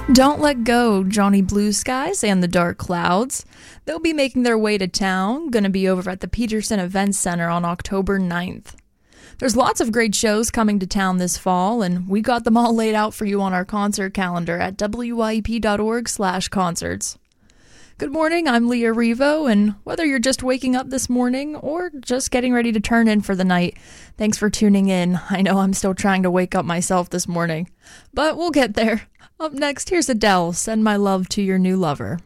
Don't Let Go, Johnny Blue Skies and the Dark Clouds. They'll be making their way to town, gonna be over at the Peterson Events Center on October 9th. There's lots of great shows coming to town this fall, and we got them all laid out for you on our concert calendar at wyep.org/concerts. Good morning, I'm Leah Revo, and whether you're just waking up this morning or just getting ready to turn in for the night, thanks for tuning in. I know I'm still trying to wake up myself this morning, but we'll get there. Up next, here's Adele, Send My Love to Your New Lover.